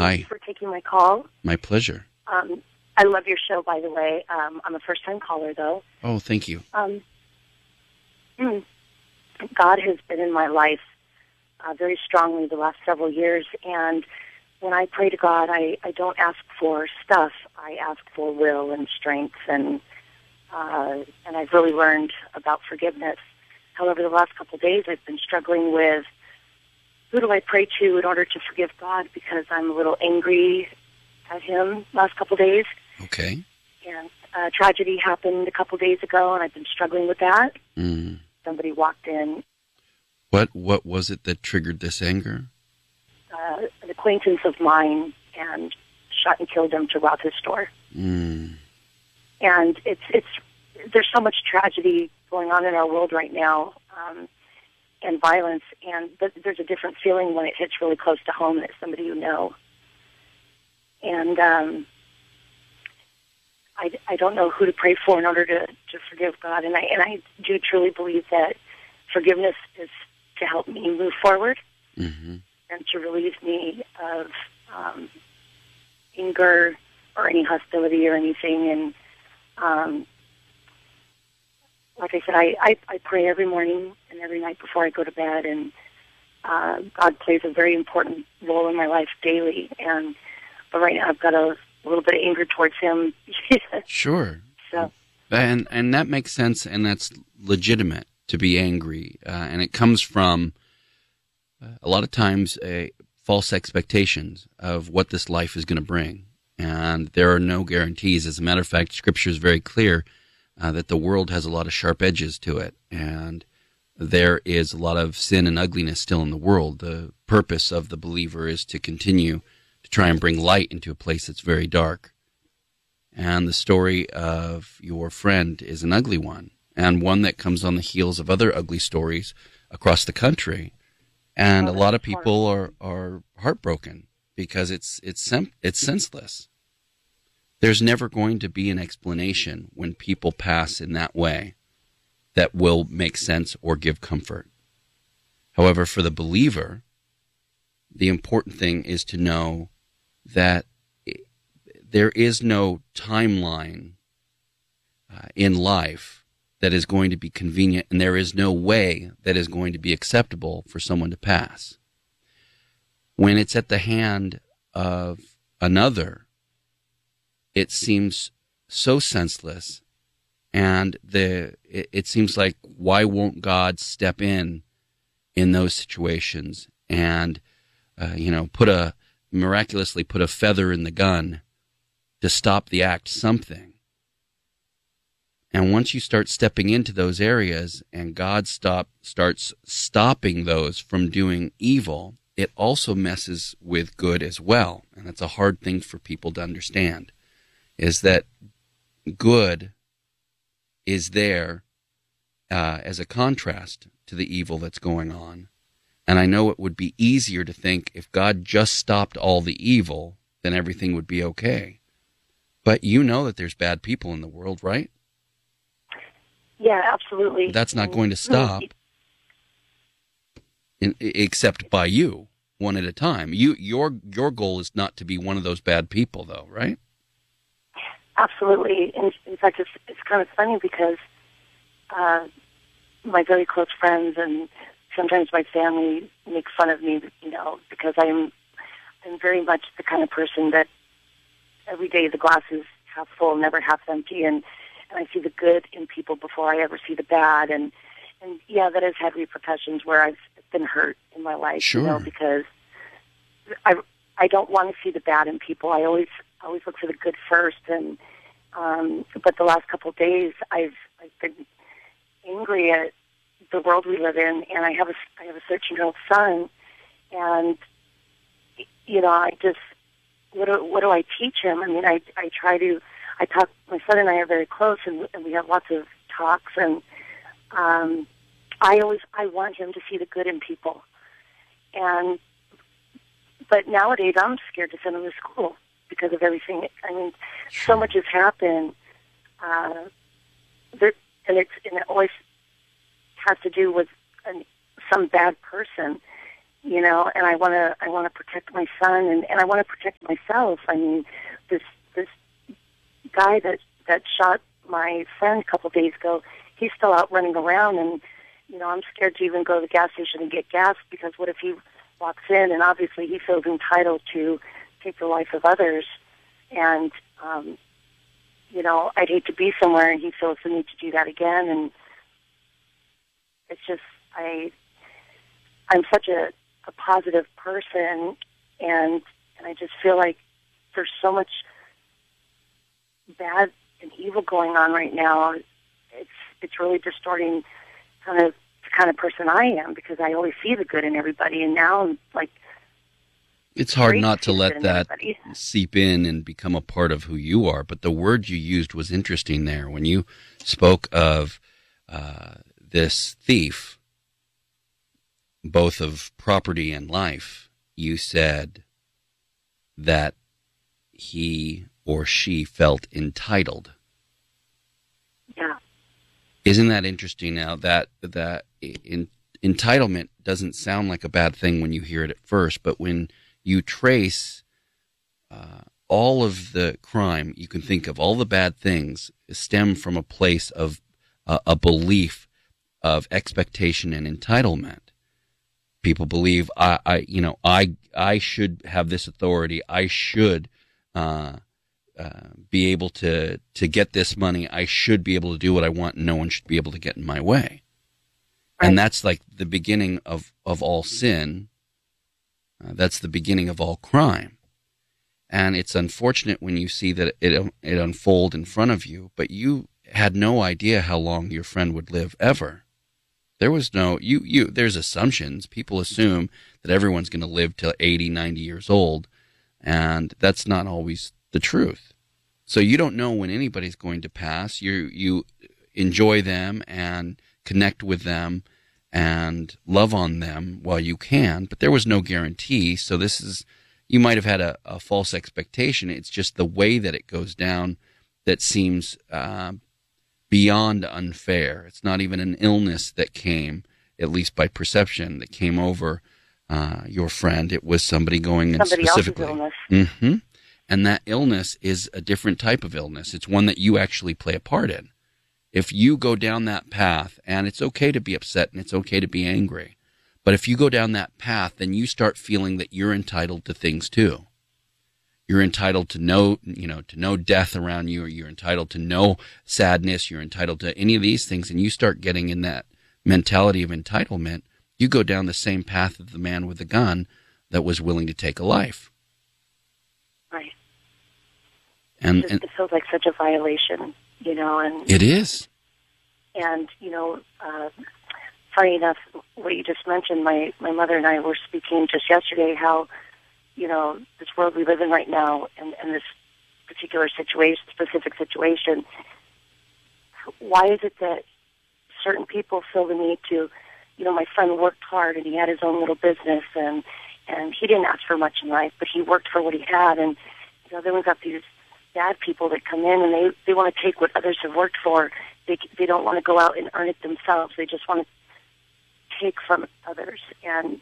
Hi. Thanks for taking my call. My pleasure. I love your show, by the way. I'm a first-time caller, though. Oh, thank you. God has been in my life very strongly the last several years, and when I pray to God, I don't ask for stuff. I ask for will and strength, and I've really learned about forgiveness. However, the last couple of days, I've been struggling with who do I pray to in order to forgive God, because I'm a little angry at Him last couple of days. Okay. And tragedy happened a couple of days ago, and I've been struggling with that. Somebody walked in. What was it that triggered this anger? An acquaintance of mine, and shot and killed him to rob his store. And there's so much tragedy going on in our world right now, and violence, but there's a different feeling when it hits really close to home, and it's somebody you know. And I don't know who to pray for in order to forgive God, and I do truly believe that forgiveness is to help me move forward and to relieve me of anger or any hostility or anything. And like I said, I pray every morning and every night before I go to bed, and God plays a very important role in my life daily. But right now I've got a little bit of anger towards Him. Sure. So. And that makes sense, and that's legitimate to be angry. And it comes from a lot of times false expectations of what this life is going to bring. And there are no guarantees. As a matter of fact, Scripture is very clear that the world has a lot of sharp edges to it, and there is a lot of sin and ugliness still in the world. The purpose of the believer is to continue to try and bring light into a place that's very dark. And the story of your friend is an ugly one, and one that comes on the heels of other ugly stories across the country. And a lot of people are heartbroken because it's senseless. There's never going to be an explanation when people pass in that way that will make sense or give comfort. However, for the believer, the important thing is to know that there is no timeline in life that is going to be convenient, and there is no way that is going to be acceptable for someone to pass. When it's at the hand of another, it seems so senseless, and it seems like, why won't God step in those situations and miraculously put a feather in the gun to stop the act, something. And once you start stepping into those areas and God starts stopping those from doing evil, it also messes with good as well. And that's a hard thing for people to understand, is that good is there as a contrast to the evil that's going on. And I know it would be easier to think if God just stopped all the evil, then everything would be okay. But you know that there's bad people in the world, right? Yeah, absolutely. That's not going to stop, except by you, one at a time. Your goal is not to be one of those bad people, though, right? Absolutely. In fact, it's kind of funny because my very close friends and sometimes my family make fun of me, because I'm very much the kind of person that every day the glass is half full, never half empty, and I see the good in people before I ever see the bad, and yeah, that has had repercussions where I've been hurt in my life, sure. Because I don't want to see the bad in people. I always look for the good first, and but the last couple of days I've been angry at the world we live in, and I have a 13-year-old son, and I just what do I teach him? I mean, I talk. My son and I are very close, and we have lots of talks, and I want him to see the good in people, but nowadays I'm scared to send him to school because of everything. I mean, so much has happened, and it always has to do with some bad person, and I want to protect my son, and I want to protect myself. I mean, this guy that shot my friend a couple days ago, he's still out running around, and I'm scared to even go to the gas station and get gas, because what if he walks in and obviously he feels entitled to take the life of others, and I'd hate to be somewhere and he feels the need to do that again, and it's just I'm such a positive person, and I just feel like there's so much bad and evil going on right now. It's really distorting kind of the kind of person I am, because I always see the good in everybody, and now I'm like, it's hard not to let that seep in and become a part of who you are. But the word you used was interesting there. When you spoke of this thief, both of property and life, you said that he or she felt entitled. Yeah. Isn't that interesting now that entitlement doesn't sound like a bad thing when you hear it at first, but when you trace all of the crime you can think of, all the bad things stem from a place of a belief of expectation and entitlement. People believe I should have this authority. I should be able to get this money. I should be able to do what I want, and no one should be able to get in my way. Right. And that's like the beginning of all sin. That's the beginning of all crime. And it's unfortunate when you see that it unfold in front of you, but you had no idea how long your friend would live ever. There was no, there's assumptions. People assume that everyone's going to live till 80, 90 years old, and that's not always the truth. So you don't know when anybody's going to pass. You enjoy them and connect with them and love on them while you can, but there was no guarantee. So you might have had a false expectation. It's just the way that it goes down that seems beyond unfair. It's not even an illness that came, at least by perception, that came over your friend. It was somebody going in specifically. Somebody else's illness. Mm-hmm. And that illness is a different type of illness. It's one that you actually play a part in. If you go down that path, and it's okay to be upset and it's okay to be angry, but if you go down that path, then you start feeling that you're entitled to things too. You're entitled to no death around you, or you're entitled to no sadness, you're entitled to any of these things, and you start getting in that mentality of entitlement, you go down the same path of the man with the gun that was willing to take a life. Right. And it feels like such a violation, and it is. And, funny enough, what you just mentioned, my mother and I were speaking just yesterday how, this world we live in right now, and this particular specific situation, why is it that certain people feel the need to, my friend worked hard and he had his own little business, and he didn't ask for much in life, but he worked for what he had, and, then we've got these bad people that come in and they want to take what others have worked for. They don't want to go out and earn it themselves. They just want to take from others and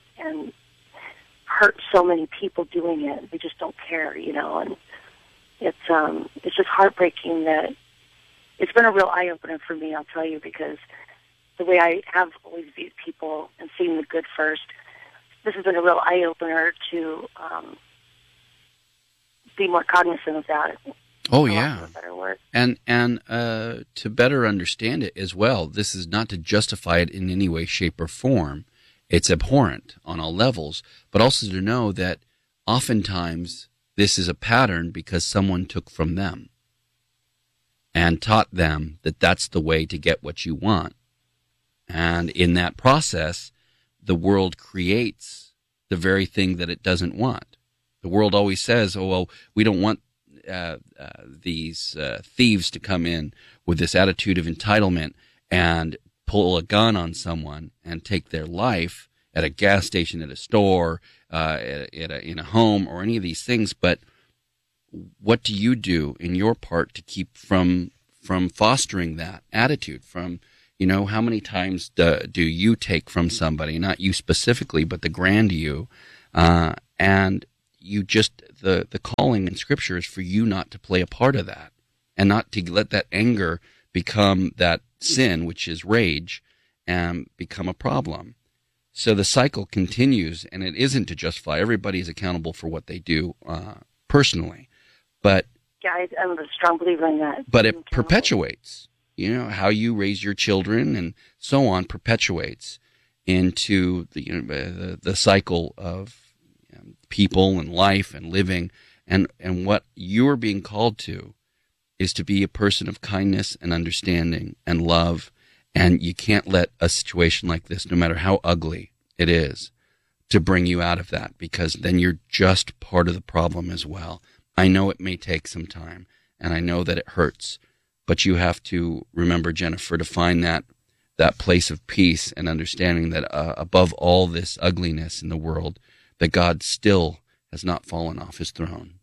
hurt so many people doing it. They just don't care, and it's just heartbreaking that it's been a real eye opener for me, I'll tell you, because the way I have always viewed people and seen the good first, this has been a real eye opener to be more cognizant of that. Oh yeah, and to better understand it as well. This is not to justify it in any way, shape, or form. It's abhorrent on all levels, but also to know that oftentimes this is a pattern because someone took from them and taught them that that's the way to get what you want. And in that process, the world creates the very thing that it doesn't want. The world always says, oh, well, we don't want these thieves to come in with this attitude of entitlement and pull a gun on someone and take their life at a gas station, at a store, in a home, or any of these things. But what do you do in your part to keep from fostering that attitude, from You know, how many times do you take from somebody, not you specifically, but the grand you, and you just, the calling in Scripture is for you not to play a part of that, and not to let that anger become that sin, which is rage, and become a problem. So the cycle continues, and it isn't to justify. Everybody is accountable for what they do personally, but yeah, I'm a strong believer in that. But it perpetuates. You know, how you raise your children and so on perpetuates into the cycle of people and life and living, and what you're being called to is to be a person of kindness and understanding and love. And you can't let a situation like this, no matter how ugly it is, to bring you out of that, because then you're just part of the problem as well. I know it may take some time, and I know that it hurts, but you have to remember, Jennifer, to find that place of peace and understanding that above all this ugliness in the world, that God still has not fallen off his throne.